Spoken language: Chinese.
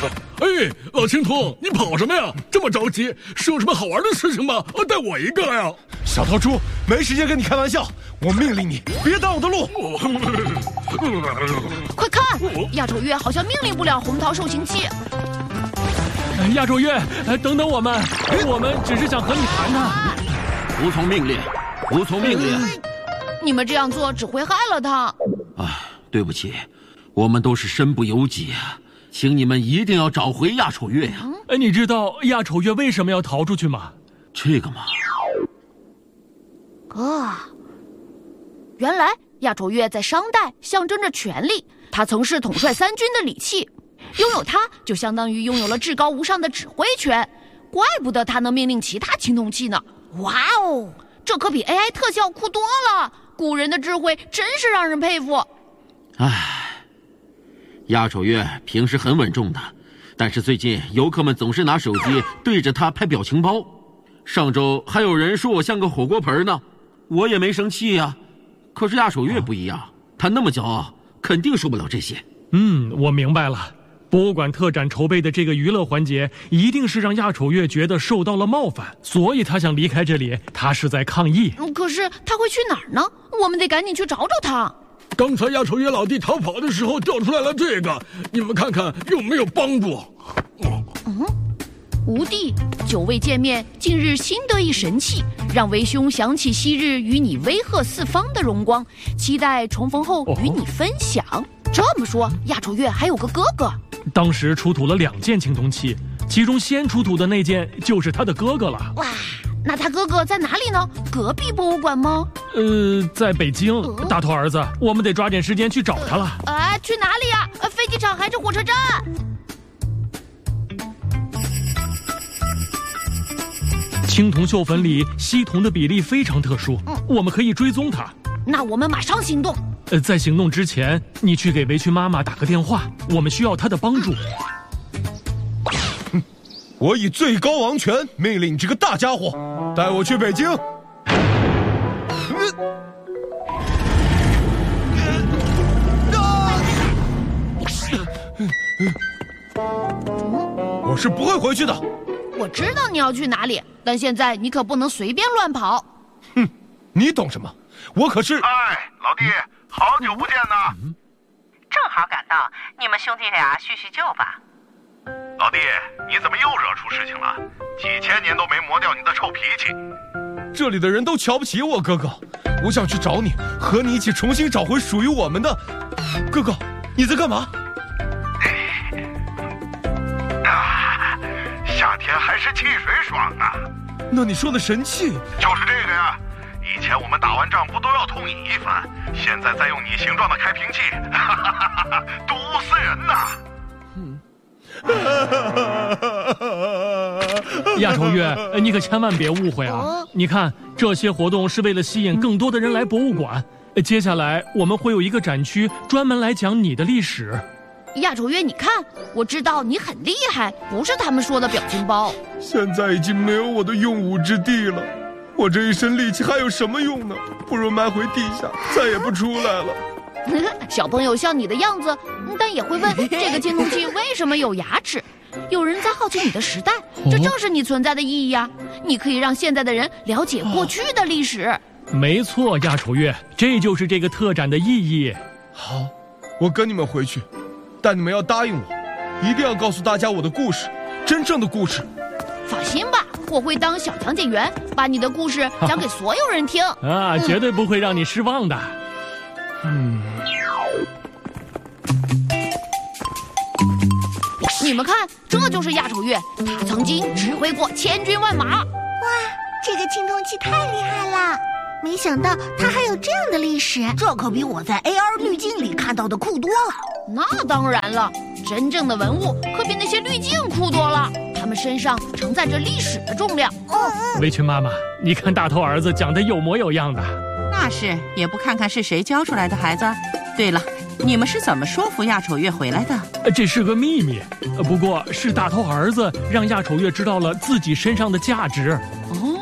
哎，老青铜，你跑什么呀？这么着急，是有什么好玩的事情吗？带我一个呀！ 小桃猪，没时间跟你开玩笑，我命令你别挡我的路！ 快看，亚丑月好像命令不了红桃受刑器。 亚丑月，等等我们只是想和你谈谈。 服从命令，服从命令。 你们这样做只会害了他。 对不起，我们都是身不由己啊，请你们一定要找回亚丑月呀！ 你知道亚丑月为什么要逃出去吗？ 这个嘛， 原来亚丑月在商代象征着权力，他曾是统帅三军的礼器，拥有它就相当于拥有了至高无上的指挥权，怪不得他能命令其他青铜器呢。哇哦，这可比 AI 特效酷多了，古人的智慧真是让人佩服。 亚丑月平时很稳重的，但是最近游客们总是拿手机对着他拍表情包，上周还有人说我像个火锅盆呢，我也没生气呀。可是亚丑月不一样，他那么骄傲，肯定受不了这些。 我明白了，博物馆特展筹备的这个娱乐环节一定是让亚丑月觉得受到了冒犯，所以他想离开这里，他是在抗议。 可是他会去哪儿呢？我们得赶紧去找找他。 刚才亚丑月老弟逃跑的时候掉出来了这个，你们看看有没有帮助？ 吴弟，久未见面，近日新得一神器，让为兄想起昔日与你威吓四方的荣光，期待重逢后与你分享。这么说，亚丑月还有个哥哥？ 当时出土了2件青铜器，其中先出土的那件就是他的哥哥了。 哇，那他哥哥在哪里呢？隔壁博物馆吗？ 在北京。大头儿子，我们得抓紧时间去找他了。 去哪里呀？飞机场还是火车站？ 青铜绣粉里硒铜的比例非常特殊，我们可以追踪它。 那我们马上行动。 在行动之前，你去给围裙妈妈打个电话，我们需要她的帮助。 我以最高王权命令这个大家伙带我去北京。我是不会回去的。 我知道你要去哪里，但现在你可不能随便乱跑。 你懂什么？我可是…… 老弟，好久不见呢。 正好赶到，你们兄弟俩叙叙旧吧。 老弟，你怎么又惹出事情了？几千年都没磨掉你的臭脾气。 这里的人都瞧不起我哥哥，我想去找你，和你一起重新找回属于我们的。哥哥，你在干嘛？ 夏天还是汽水爽啊。 那你说的神器就是这个呀。以前我们打完仗不都要痛饮一番，现在再用你形状的开瓶器，毒死人呐！ 亚丑月，你可千万别误会啊！你看，这些活动是为了吸引更多的人来博物馆。接下来我们会有一个展区专门来讲你的历史。 亚丑月，你看，我知道你很厉害，不是他们说的表情包。 现在已经没有我的用武之地了，我这一身力气还有什么用呢？不如埋回地下，再也不出来了。 小朋友像你的样子，但也会问这个青铜器为什么有牙齿。有人在好奇你的时代，这正是你存在的意义呀！你可以让现在的人了解过去的历史。 没错，亚丑月，这就是这个特展的意义。 好，我跟你们回去，但你们要答应我，一定要告诉大家我的故事，真正的故事。 放心吧，我会当小讲解员，把你的故事讲给所有人听。 绝对不会让你失望的。 你们看，这就是亚丑月，他曾经指挥过千军万马。 哇，这个青铜器太厉害了！没想到它还有这样的历史， 这可比我在 AR 滤镜里看到的酷多了。 那当然了，真正的文物可比那些滤镜酷多了，他们身上承载着历史的重量。 围裙妈妈，你看大头儿子讲的有模有样的。 那是，也不看看是谁教出来的孩子。对了，你们是怎么说服亚丑月回来的？ 这是个秘密，不过是大头儿子让亚丑月知道了自己身上的价值。